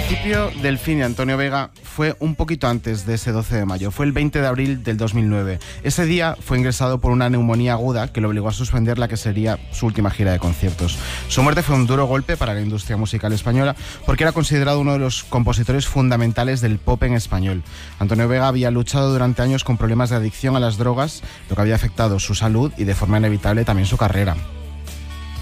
principio del fin de Antonio Vega fue un poquito antes de ese 12 de mayo, fue el 20 de abril del 2009. Ese día fue ingresado por una neumonía aguda que lo obligó a suspender la que sería su última gira de conciertos. Su muerte fue un duro golpe para la industria musical española porque era considerado uno de los compositores fundamentales del pop en español. Antonio Vega había luchado durante años con problemas de adicción a las drogas, lo que había afectado su salud y de forma inevitable también su carrera.